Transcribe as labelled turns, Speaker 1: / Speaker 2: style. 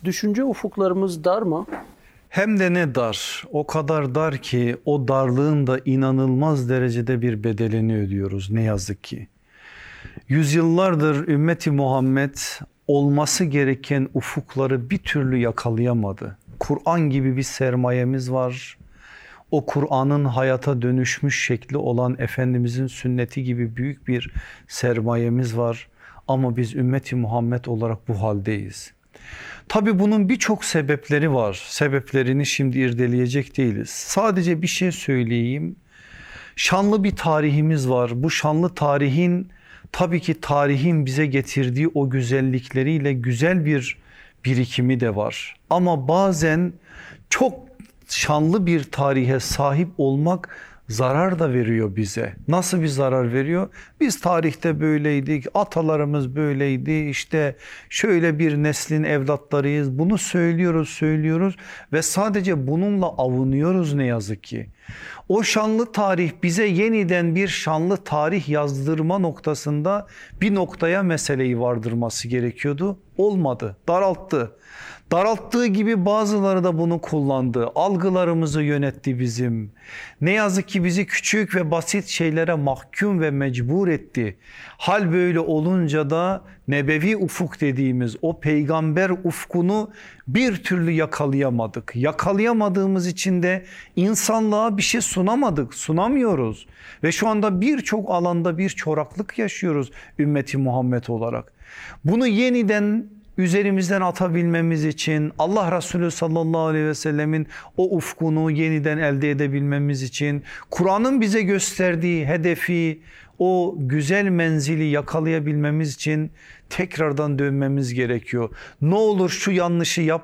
Speaker 1: Düşünce ufuklarımız dar mı?
Speaker 2: Hem de ne dar, o kadar dar ki o darlığın da inanılmaz derecede bir bedelini ödüyoruz ne yazık ki. Yüzyıllardır ümmeti Muhammed olması gereken ufukları bir türlü yakalayamadı. Kur'an gibi bir sermayemiz var. O Kur'an'ın hayata dönüşmüş şekli olan Efendimizin sünneti gibi büyük bir sermayemiz var. Ama biz ümmeti Muhammed olarak bu haldeyiz. Tabii bunun birçok sebepleri var. Sebeplerini şimdi irdeleyecek değiliz. Sadece bir şey söyleyeyim. Şanlı bir tarihimiz var. Bu şanlı tarihin tabii ki tarihin bize getirdiği o güzellikleriyle güzel bir birikimi de var. Ama bazen çok şanlı bir tarihe sahip olmak zarar da veriyor bize. Nasıl bir zarar veriyor? Biz tarihte böyleydik, atalarımız böyleydi, işte şöyle bir neslin evlatlarıyız. Bunu söylüyoruz ve sadece bununla avunuyoruz ne yazık ki. O şanlı tarih bize yeniden bir şanlı tarih yazdırma noktasında bir noktaya meseleyi vardırması gerekiyordu. Olmadı, daralttı. Daralttığı gibi bazıları da bunu kullandı. Algılarımızı yönetti bizim. Ne yazık ki bizi küçük ve basit şeylere mahkum ve mecbur etti. Hal böyle olunca da nebevi ufuk dediğimiz o peygamber ufkunu bir türlü yakalayamadık. Yakalayamadığımız için de insanlığa bir şey sunamadık, sunamıyoruz. Ve şu anda birçok alanda bir çoraklık yaşıyoruz ümmeti Muhammed olarak. Bunu yeniden üzerimizden atabilmemiz için, Allah Resulü sallallahu aleyhi ve sellemin o ufkunu yeniden elde edebilmemiz için, Kur'an'ın bize gösterdiği hedefi, o güzel menzili yakalayabilmemiz için tekrardan dönmemiz gerekiyor. Ne olur şu yanlışı